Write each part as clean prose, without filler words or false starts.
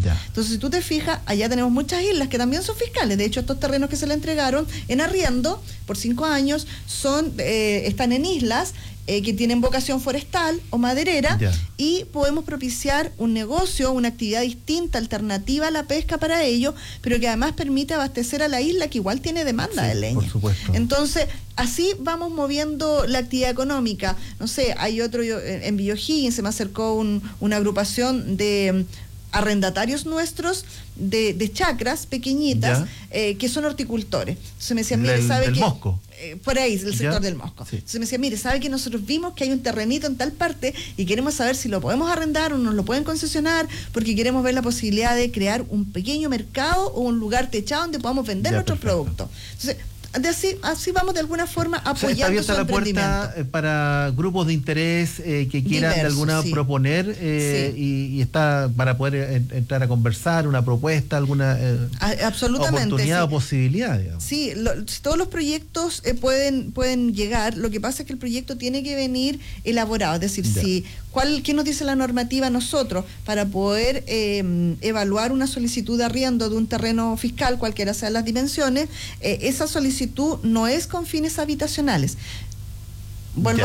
Ya. Entonces, si tú te fijas, allá tenemos muchas islas que también son fiscales. De hecho, estos terrenos que se le entregaron en arriendo por 5 años están en islas que tienen vocación forestal o maderera, Ya. y podemos propiciar un negocio, una actividad distinta, alternativa a la pesca para ello, pero que además permite abastecer a la isla, que igual tiene demanda de leña. Por supuesto. Entonces, así vamos moviendo la actividad económica. No sé, hay otro, en Villa O'Higgins se me acercó una agrupación de arrendatarios nuestros de chacras pequeñitas, que son horticultores. Entonces me decían, mire, ¿sabe que Mosco? Por ahí, del sector del Mosco. Sí. Entonces me decía, mire, ¿sabe que nosotros vimos que hay un terrenito en tal parte y queremos saber si lo podemos arrendar o nos lo pueden concesionar, porque queremos ver la posibilidad de crear un pequeño mercado o un lugar techado donde podamos vender nuestros productos? Entonces, así vamos de alguna forma apoyando, está abierta su la puerta para grupos de interés que quieran de alguna proponer, y está para poder entrar a conversar, una propuesta, alguna absolutamente, oportunidad o posibilidad, digamos. Sí, todos los proyectos pueden llegar. Lo que pasa es que el proyecto tiene que venir elaborado, es decir, ¿qué nos dice la normativa a nosotros para poder evaluar una solicitud de arriendo de un terreno fiscal, cualquiera sean las dimensiones? Esa solicitud no es con fines habitacionales. Vuelvo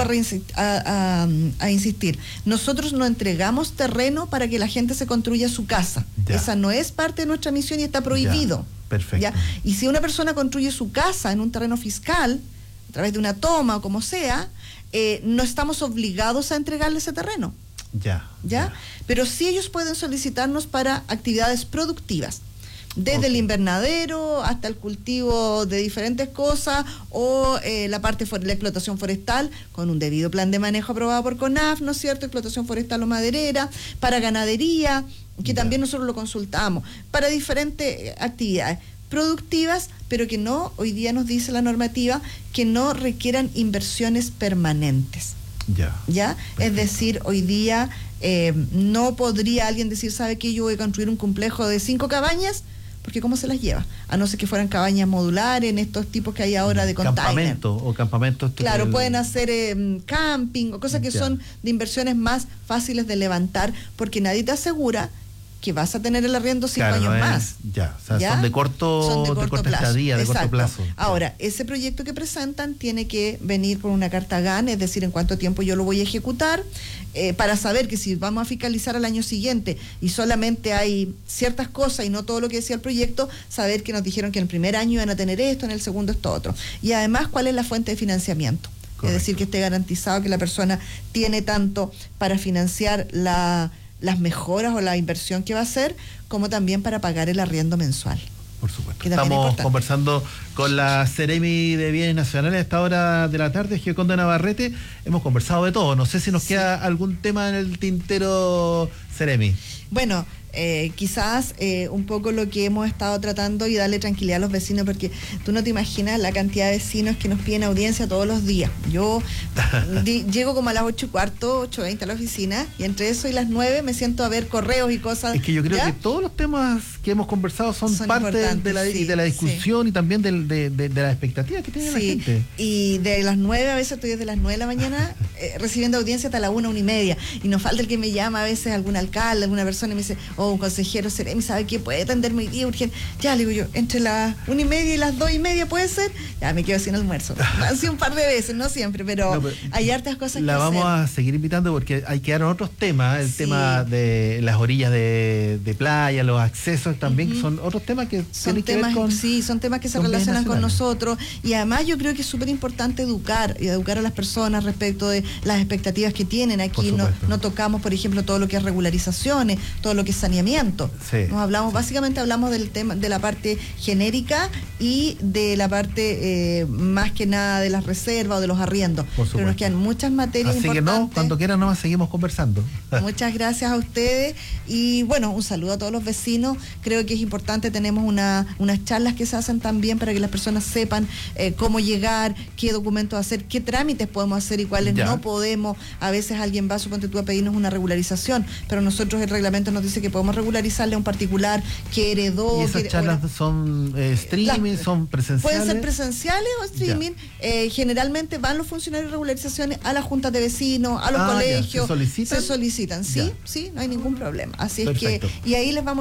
a insistir. Nosotros no entregamos terreno para que la gente se construya su casa. Esa no es parte de nuestra misión y está prohibido. Perfecto. Y si una persona construye su casa en un terreno fiscal, a través de una toma o como sea, no estamos obligados a entregarle ese terreno. ¿Ya? Pero sí ellos pueden solicitarnos para actividades productivas. Desde el invernadero hasta el cultivo de diferentes cosas, o la explotación forestal con un debido plan de manejo aprobado por CONAF, ¿no es cierto? Explotación forestal o maderera, para ganadería, que también nosotros lo consultamos, para diferentes actividades productivas, pero que no, hoy día nos dice la normativa, que no requieran inversiones permanentes. ¿Ya? Es decir, hoy día no podría alguien decir, ¿sabe qué? Yo voy a construir un complejo de 5 cabañas, porque ¿cómo se las lleva? A no ser que fueran cabañas modulares, en estos tipos que hay ahora de container. Campamentos. Claro, pueden hacer camping o cosas que son de inversiones más fáciles de levantar, porque nadie te asegura que vas a tener el arriendo 5 años más. Son de corta estadía, de corto plazo. Ahora, ese proyecto que presentan tiene que venir por una carta GAN, es decir, en cuánto tiempo yo lo voy a ejecutar, para saber que si vamos a fiscalizar al año siguiente y solamente hay ciertas cosas y no todo lo que decía el proyecto, saber que nos dijeron que en el primer año iban a tener esto, en el segundo esto otro. Y además, ¿cuál es la fuente de financiamiento? Correcto. Es decir, que esté garantizado que la persona tiene tanto para financiar las mejoras o la inversión que va a hacer, como también para pagar el arriendo mensual. Por supuesto. Estamos conversando con la Seremi de Bienes Nacionales a esta hora de la tarde, Gioconda Navarrete. Hemos conversado de todo. No sé si nos queda algún tema en el tintero, Seremi. Bueno, quizás un poco lo que hemos estado tratando y darle tranquilidad a los vecinos, porque tú no te imaginas la cantidad de vecinos que nos piden audiencia todos los días. Yo llego como a las 8:15, 8:20 a la oficina, y entre eso y las 9 me siento a ver correos y cosas. Es que yo creo que todos los temas que hemos conversado son parte de la discusión, y también de las expectativas que tiene la gente. Y de las 9, a veces estoy desde las 9 de la mañana recibiendo audiencia hasta las 1:30, y nos falta el que me llama a veces algún alcalde, alguna persona, y me dice, un consejero, Seremi, ¿sabe qué? ¿Puede atenderme hoy día urgente? Ya, le digo yo, entre las 1:30 y las 2:30 puede ser, ya me quedo sin almuerzo. Han sido un par de veces, no siempre, pero hay hartas cosas que hacer. La vamos a seguir invitando, porque hay que dar otros temas, el tema de las orillas de playa, los accesos también, que son otros temas que tienen que ver con... Sí, son temas que se relacionan con nosotros, y además yo creo que es súper importante educar a las personas respecto de las expectativas que tienen. Aquí no tocamos, por ejemplo, todo lo que es regularizaciones, todo lo que es saneamiento. Básicamente hablamos del tema, de la parte genérica y de la parte más que nada de las reservas o de los arriendos. Pero nos quedan muchas materias importantes. Así que cuando quieran nomás seguimos conversando. Muchas gracias a ustedes, y bueno, un saludo a todos los vecinos. Creo que es importante, tenemos unas charlas que se hacen también para que las personas sepan cómo llegar, qué documentos hacer, qué trámites podemos hacer y cuáles no podemos. A veces alguien va, suponte tú, a pedirnos una regularización, pero nosotros el reglamento nos dice que podemos regularizarle a un particular que heredó. ¿Y esas charlas son streaming, son presenciales? Pueden ser presenciales o streaming. Generalmente van los funcionarios de regularizaciones a las juntas de vecinos, a los colegios. ¿Se solicitan? Se solicitan, sí, no hay ningún problema. Así es que, y ahí les vamos